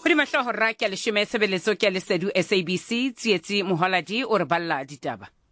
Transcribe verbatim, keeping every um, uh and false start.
Hodima hlohorra ke a leshome tshebeletso ke a lesedu S A B C tsietsi moholadi o re balla ditaba.